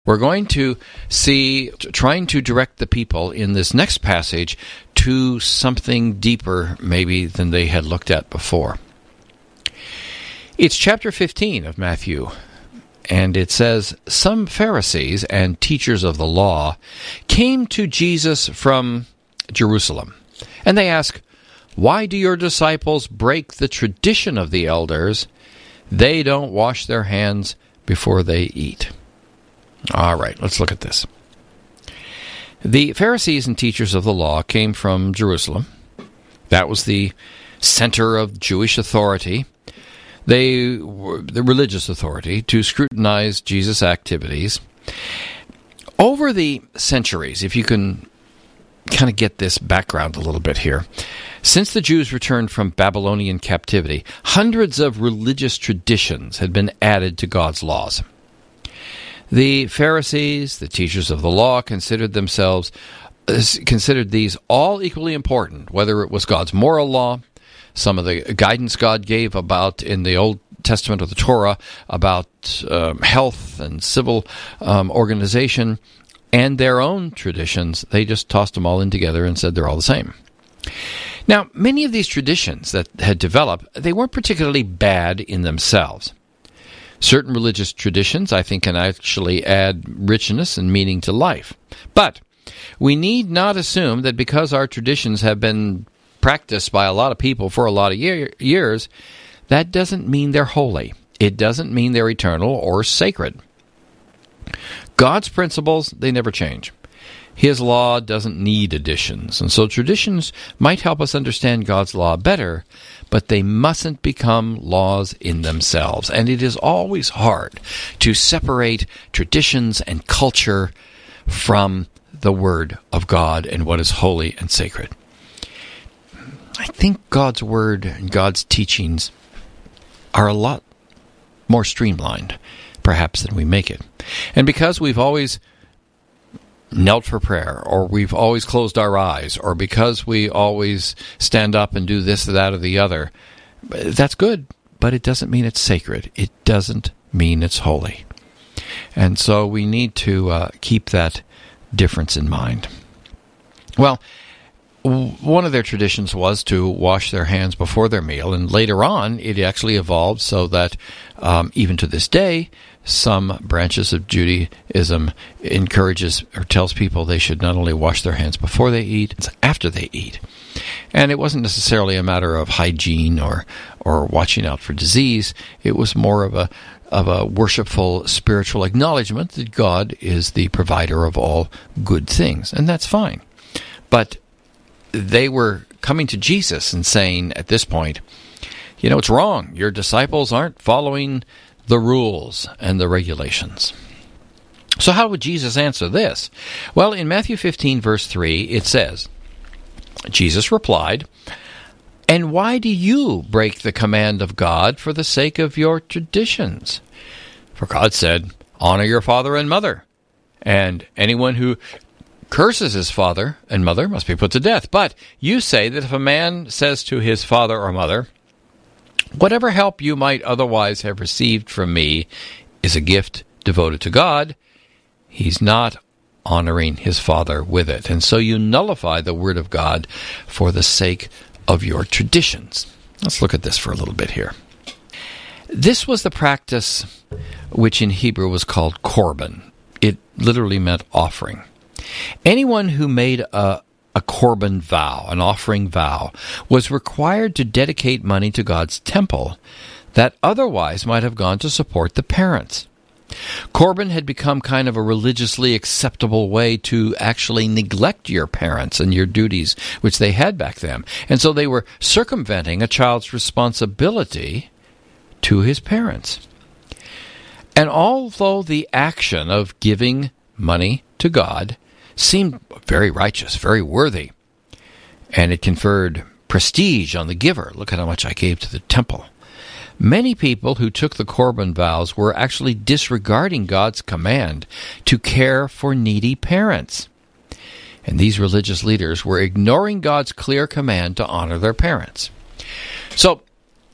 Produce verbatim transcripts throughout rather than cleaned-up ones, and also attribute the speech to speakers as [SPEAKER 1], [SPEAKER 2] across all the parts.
[SPEAKER 1] We're going to see, trying to direct the people in this next passage to something deeper maybe than they had looked at before. It's chapter fifteen of Matthew, and it says, "Some Pharisees and teachers of the law came to Jesus from Jerusalem, and they asked, 'Why do your disciples break the tradition of the elders? They don't wash their hands before they eat.'" All right, let's look at this. The Pharisees and teachers of the law came from Jerusalem. That was the center of Jewish authority. They were the religious authority to scrutinize Jesus' activities. Over the centuries, if you can kind of get this background a little bit here, since the Jews returned from Babylonian captivity, hundreds of religious traditions had been added to God's laws. The Pharisees, the teachers of the law, considered themselves, considered these all equally important, whether it was God's moral law, some of the guidance God gave about in the Old Testament of the Torah about um, health and civil um, organization, and their own traditions. They just tossed them all in together and said they're all the same. Now, many of these traditions that had developed, they weren't particularly bad in themselves. Certain religious traditions, I think, can actually add richness and meaning to life. But we need not assume that because our traditions have been practiced by a lot of people for a lot of year, years, that doesn't mean they're holy. It doesn't mean they're eternal or sacred. God's principles, they never change. His law doesn't need additions, and so traditions might help us understand God's law better, but they mustn't become laws in themselves. And it is always hard to separate traditions and culture from the Word of God and what is holy and sacred. I think God's Word and God's teachings are a lot more streamlined, perhaps, than we make it. And because we've always knelt for prayer, or we've always closed our eyes, or because we always stand up and do this or that or the other, that's good, but it doesn't mean it's sacred. It doesn't mean it's holy. And so we need to uh, keep that difference in mind. Well, one of their traditions was to wash their hands before their meal, and later on it actually evolved so that um, even to this day, some branches of Judaism encourages or tells people they should not only wash their hands before they eat, it's after they eat. And it wasn't necessarily a matter of hygiene or or watching out for disease. It was more of a of a worshipful spiritual acknowledgement that God is the provider of all good things, and that's fine. But they were coming to Jesus and saying at this point, you know, it's wrong. Your disciples aren't following the rules and the regulations. So how would Jesus answer this? Well, in Matthew fifteen, verse three, it says, Jesus replied, "And why do you break the command of God for the sake of your traditions? For God said, 'Honor your father and mother,' and anyone who curses his father and mother must be put to death. But you say that if a man says to his father or mother, 'Whatever help you might otherwise have received from me is a gift devoted to God,' he's not honoring his father with it. And so you nullify the word of God for the sake of your traditions." Let's look at this for a little bit here. This was the practice which in Hebrew was called korban. It literally meant offering. Anyone who made a A korban vow, an offering vow, was required to dedicate money to God's temple that otherwise might have gone to support the parents. Korban had become kind of a religiously acceptable way to actually neglect your parents and your duties, which they had back then. And so they were circumventing a child's responsibility to his parents. And although the action of giving money to God seemed very righteous, very worthy, and it conferred prestige on the giver. Look at how much I gave to the temple. Many people who took the korban vows were actually disregarding God's command to care for needy parents. And these religious leaders were ignoring God's clear command to honor their parents. So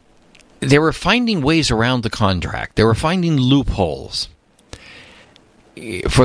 [SPEAKER 1] they were finding ways around the contract. They were finding loopholes. for